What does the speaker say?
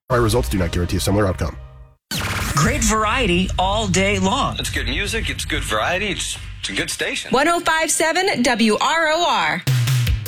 Our results do not guarantee a similar outcome. Great variety all day long. It's good music. It's good variety. It's a good station. 105.7 WROR.